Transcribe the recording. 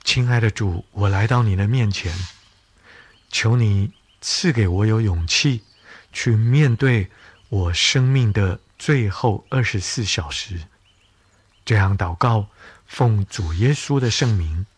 亲爱的主，我来到你的面前，求你赐给我有勇气去面对我生命的最后24小时。这样祷告，奉主耶稣的圣名，